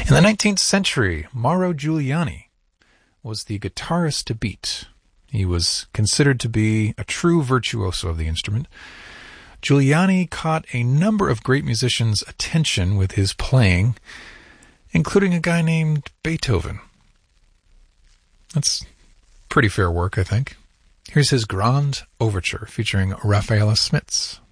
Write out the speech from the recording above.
In the 19th century, Mauro Giuliani was the guitarist to beat. He was considered to be a true virtuoso of the instrument. Giuliani caught a number of great musicians' attention with his playing, including a guy named Beethoven. That's pretty fair work, I think. Here's his Grand Overture featuring Rafaela Smits.